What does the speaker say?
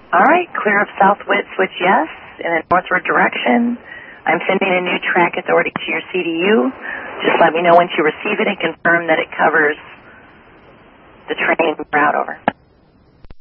All right, clear of southwest switch yes, in a northward direction. I'm sending a new track authority to your CDU. Just let me know once you receive it and confirm that it covers the train route over.